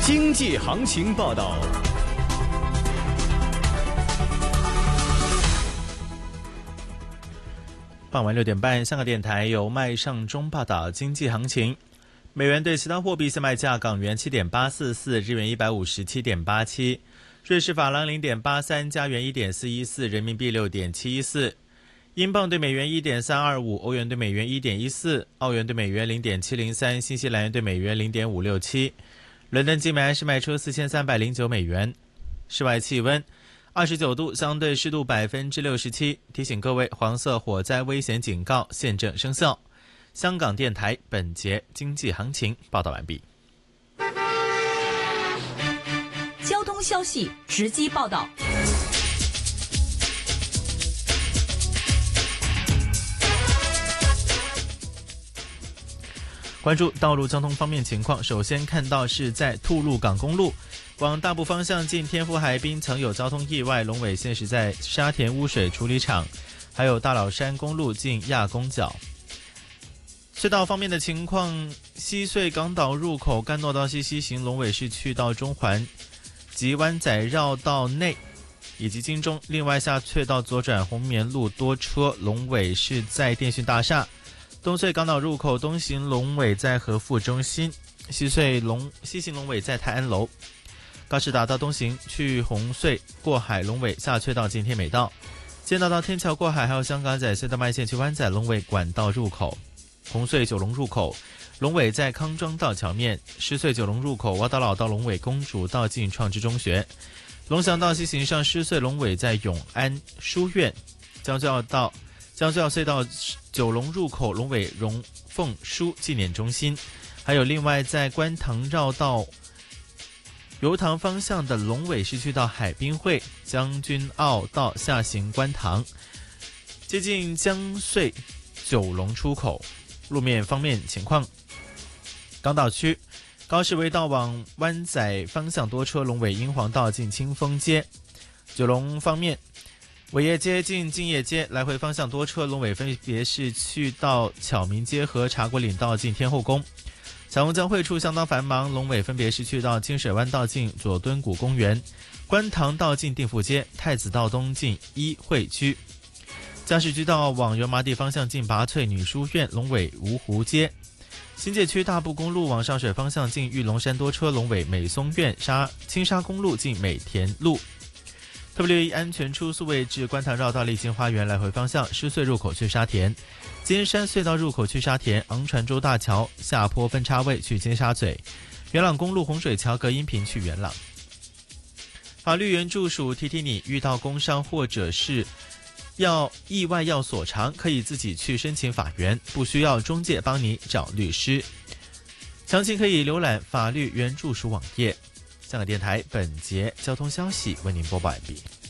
经济行情报道。 傍晚6点半，香港电台由麦尚中报道经济行情。美元对其他货币现卖价：港元7.844，日元157.87，瑞士法郎0.83，加元1.414，人民币6.714，英镑对美元1.325，欧元对美元1.14，澳元对美元0.703，新西兰元对美元0.567。伦敦金每安士卖出4309美元。室外气温29度，相对湿度67%。提醒各位，黄色火灾危险警告现正生效。香港电台本节经济行情报道完毕。 交通消息直击报道。 关注道路交通方面情况，首先看到是在吐露港公路往大埔方向进天福海滨曾有交通意外，龙尾现时在沙田污水处理厂，还有大老山公路进亚公角。隧道方面的情况，西隧港岛入口干诺道西行龙尾是去到中环及湾仔绕道内以及金钟，另外下隧道左转红棉路多车，龙尾是在电讯大厦。东隧港岛入口东行龙尾在和富中心，西行龙尾在泰安楼。高士达道东行去红隧过海龙尾下隧道进天美道，建道到天桥过海，还有香港仔隧道麦线去湾仔龙尾管道入口。红隧九龙入口龙尾在康庄道桥面，狮隧九龙入口洼达老道龙尾公主道进创知中学，龙翔道西行上狮隧龙尾在永安书院，江浙澳隧道九龙入口龙尾荣凤书纪念中心，还有另外在观塘绕道油塘方向的龙尾是去到海滨会将军澳道下行观塘，接近江隧九龙出口。路面方面情况，港岛区高士威道往湾仔方向多车，龙尾英皇道进清风街。九龙方面，伟业街进敬业街来回方向多车，龙尾分别是去到巧明街和茶果岭道进天后宫。小龙江会处相当繁忙，龙尾分别是去到清水湾道进佐敦谷公园，观塘道进定富街，太子道东进一会区。嘉士居道往油麻地方向进拔萃女书院，龙尾芜湖街。新界区大埔公路往上水方向进玉龙山多车，龙尾美松苑。青沙公路进美田路。特别留意安全出速位置，观塘绕道丽晶花园来回方向，狮隧入口去沙田，金山隧道入口去沙田，昂船洲大桥下坡分叉位去尖沙咀，元朗公路洪水桥隔音屏去元朗。法律援助署提提你，遇到工伤或者是意外要索偿，可以自己去申请法援，不需要中介帮你找律师。详情可以浏览法律援助署网页。香港电台本节交通消息为您播报完毕。